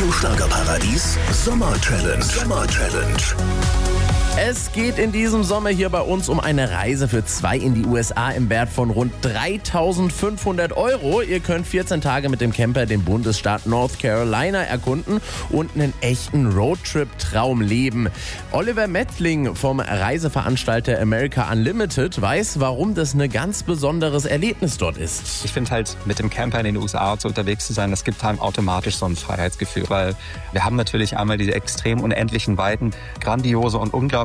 Radio Schlagerparadies Sommer Challenge. Es geht in diesem Sommer hier bei uns um eine Reise für 2 in die USA im Wert von rund 3.500 €. Ihr könnt 14 Tage mit dem Camper den Bundesstaat North Carolina erkunden und einen echten Roadtrip-Traum leben. Oliver Mettling vom Reiseveranstalter America Unlimited weiß, warum das ein ganz besonderes Erlebnis dort ist. Ich finde halt, mit dem Camper in den USA so unterwegs zu sein, das gibt einem automatisch so ein Freiheitsgefühl, weil wir haben natürlich einmal diese extrem unendlichen Weiten, grandiose und unglaublich